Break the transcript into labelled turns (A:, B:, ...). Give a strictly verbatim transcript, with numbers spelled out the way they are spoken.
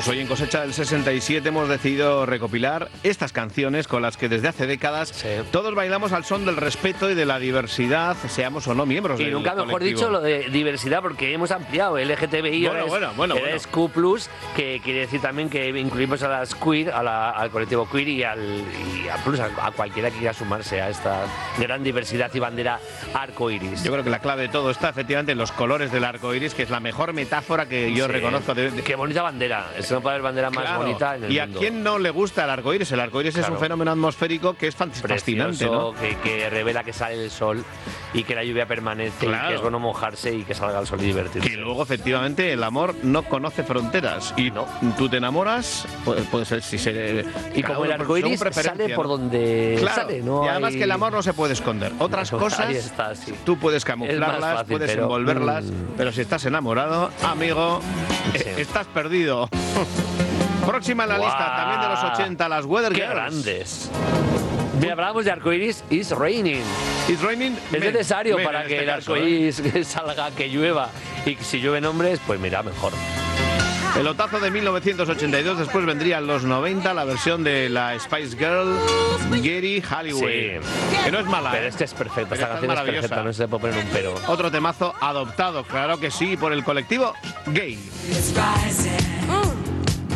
A: Pues hoy en Cosecha del sesenta y siete hemos decidido recopilar estas canciones con las que desde hace décadas sí. todos bailamos al son del respeto y de la diversidad, seamos o no miembros
B: y
A: del
B: nunca mejor
A: colectivo.
B: dicho lo de diversidad, porque hemos ampliado L G T B I,
A: bueno,
B: es,
A: bueno, bueno, bueno.
B: es Q plus, que quiere decir también que incluimos a las queer, a la, al colectivo queer y al y a plus, a, a cualquiera que quiera sumarse a esta gran diversidad y bandera arcoiris.
A: Yo creo que la clave de todo está efectivamente en los colores del arcoiris, que es la mejor metáfora que yo sí. reconozco. De, de...
B: Qué bonita bandera, es no puede haber bandera más
A: claro.
B: bonita en el
A: ¿Y
B: mundo?
A: a quién no le gusta el arcoiris? El arcoiris claro. es un fenómeno atmosférico que es fascinante,
B: Precioso,
A: ¿no?
B: que, que revela que sale el sol y que la lluvia permanece claro. y que es bueno mojarse y que salga el sol y divertirse.
A: Y luego, efectivamente, el amor no conoce fronteras. Y
B: no.
A: tú te enamoras, puede, puede ser si se...
B: Y como el arcoiris sale por donde
A: claro.
B: sale, ¿no?
A: Y además
B: hay...
A: que el amor no se puede esconder. Otras
B: no,
A: cosas,
B: está, sí.
A: tú puedes camuflarlas,
B: fácil,
A: puedes
B: pero,
A: envolverlas,
B: mmm...
A: pero si estás enamorado, amigo, sí. eh, estás perdido. Próxima en la wow. lista, también de los ochenta, las Weather
B: ¡Qué
A: Girls.
B: grandes! Hablábamos de arcoiris, it's raining.
A: It's raining.
B: Es
A: men,
B: necesario
A: men,
B: para
A: en
B: que
A: este
B: el
A: caso,
B: arcoiris
A: ¿eh?
B: salga, que llueva. Y si llueven hombres, pues mira, mejor.
A: El otazo de mil novecientos ochenta y dos, después vendrían los noventa, la versión de la Spice Girl, Geri Halliwell.
B: Sí.
A: Que no es mala.
B: Pero este es perfecto, esta canción es, es perfecta, no se puede poner un pero.
A: Otro temazo adoptado, claro que sí, por el colectivo gay.